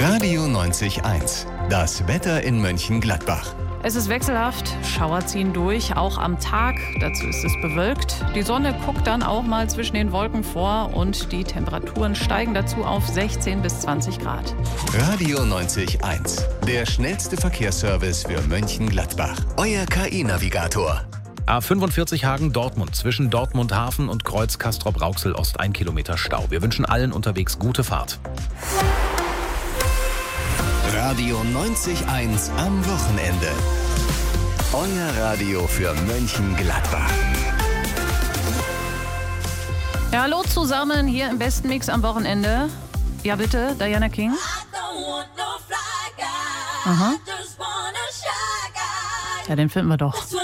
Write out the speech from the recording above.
Radio 90.1. Das Wetter in Mönchengladbach. Es ist wechselhaft, Schauer ziehen durch, auch am Tag. Dazu ist es bewölkt. Die Sonne guckt dann auch mal zwischen den Wolken vor und die Temperaturen steigen dazu auf 16 bis 20 Grad. Radio 90.1. Der schnellste Verkehrsservice für Mönchengladbach. Euer KI-Navigator. A45 Hagen-Dortmund, zwischen Dortmund Hafen und Kreuz Castrop-Rauxel-Ost 1 Kilometer Stau. Wir wünschen allen unterwegs gute Fahrt. Radio 90.1 am Wochenende. Euer Radio für Mönchengladbach. Ja, hallo zusammen hier im besten Mix am Wochenende. Ja bitte, Diana King. Aha. Ja, den finden wir doch.